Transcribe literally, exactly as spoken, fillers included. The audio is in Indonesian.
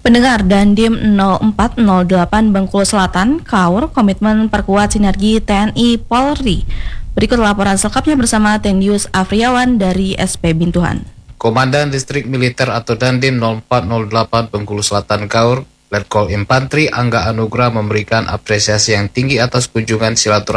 Pendengar, Dandim nol empat nol delapan Bengkulu Selatan, KAUR, komitmen perkuat sinergi T N I Polri. Berikut laporan selengkapnya bersama Tendius Afriawan dari S P Bintuhan. Komandan Distrik Militer atau Dandim nol empat nol delapan Bengkulu Selatan KAUR, Letkol Infantri Angga Anugrah memberikan apresiasi yang tinggi atas kunjungan silaturahmi